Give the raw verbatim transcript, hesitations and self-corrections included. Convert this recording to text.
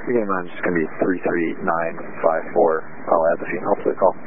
Beginning line is just going to be three three nine five four. I'll add the female to the call.